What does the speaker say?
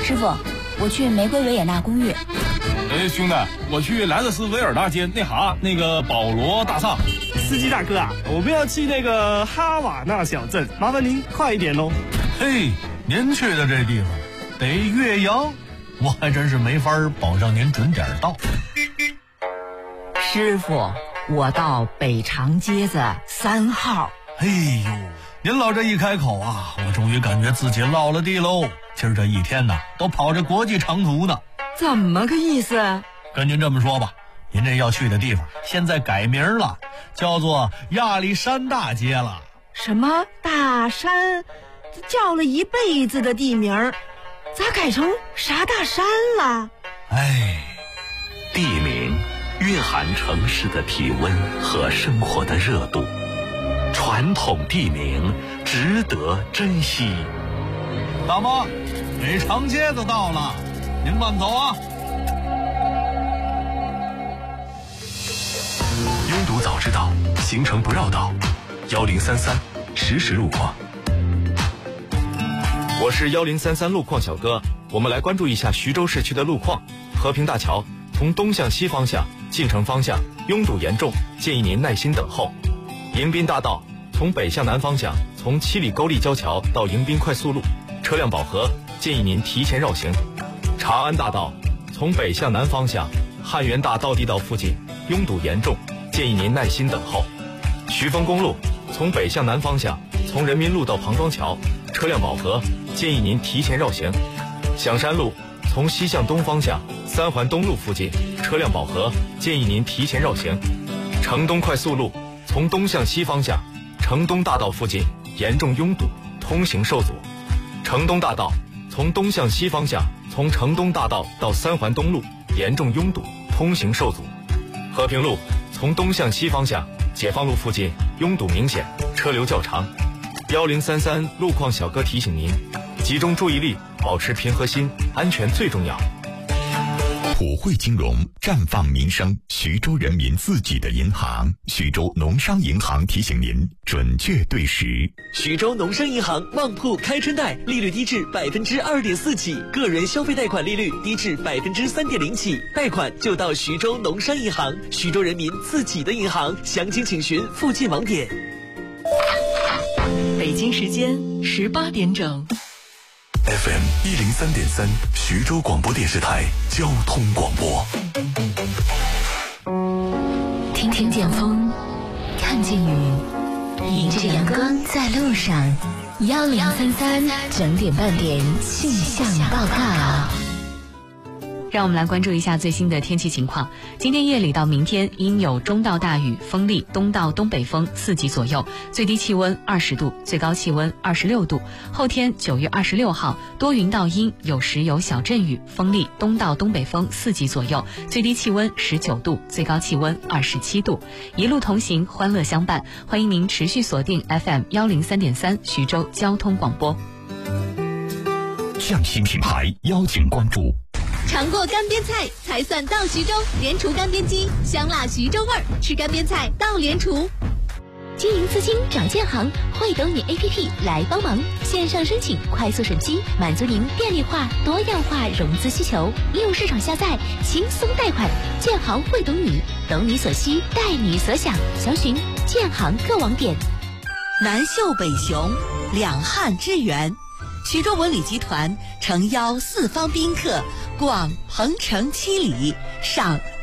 师傅，我去玫瑰维也纳公寓。 兄弟，我去莱特斯维尔大街那个保罗大厦。 司机大哥啊，我们要去那个哈瓦那小镇，麻烦您快一点喽。 嘿，您去的这地方得岳阳，我还真是没法保证您准点到。 师傅，我到北长街子3号。 哎呦，您老这一开口啊，我终于感觉自己落了地喽。今儿这一天呐，都跑着国际长途呢。 怎么个意思？ 跟您这么说吧，您这要去的地方现在改名了，叫做亚历山大街了。 什么大山？叫了一辈子的地名，咋改成啥大山了？ 哎， 地名蕴含城市的体温和生活的热度，传统地名值得珍惜。 大妈，北长街子到了，您慢走啊。 拥堵早知道，行程不绕道。1033实时路况。 我是1033路况小哥，我们来关注一下徐州市区的路况。和平大桥从东向西方向进城方向拥堵严重，建议您耐心等候。迎宾大道从北向南方向，从七里沟立交桥到迎宾快速路车辆饱和，建议您提前绕行。长安大道从北向南方向汉源大道地道附近拥堵严重，建议您耐心等候。徐丰公路从北向南方向，从人民路到庞庄桥车辆饱和，建议您提前绕行。响山路从西向东方向三环东路附近车辆饱和，建议您提前绕行。城东快速路从东向西方向城东大道附近严重拥堵，通行受阻。城东大道从东向西方向，从城东大道到三环东路严重拥堵，通行受阻。和平路从东向西方向解放路附近拥堵明显，车流较长。1033路况小哥提醒您，集中注意力，保持平和心，安全最重要。 普惠金融，绽放民生，徐州人民自己的银行。徐州农商银行提醒您，准确对时。 徐州农商银行旺铺开春贷，利率低至2.4%起，个人消费贷款利率低至3.0%起，贷款就到徐州农商银行，徐州人民自己的银行。详情请询附近网点。 北京时间18点整。 FM 103.3徐州广播电视台交通广播。 听听见风，看见雨，迎着阳光在路上。1033整点半点气象报告。 让我们来关注一下最新的天气情况。今天夜里到明天阴有中到大雨，风力东到东北风4级左右，最低气温20度，最高气温26度。后天9月26号多云到阴，有时有小阵雨，风力东到东北风4级左右，最低气温19度，最高气温27度。一路同行，欢乐相伴，欢迎您持续锁定 FM 103.3徐州交通广播。 匠心品牌邀请关注。 尝过干煸菜才算到徐州，联厨干煸机，香辣徐州味儿，吃干煸菜到联厨。 经营资金找建行，会懂你 APP 来帮忙，线上申请，快速审批，满足您便利化、多样化融资需求。应用市场下载，轻松贷款。建行会懂你，懂你所需，带你所想。详询建行各网点。 南秀北雄，两汉之源。徐州文旅集团诚邀四方宾客逛鹏城七里，赏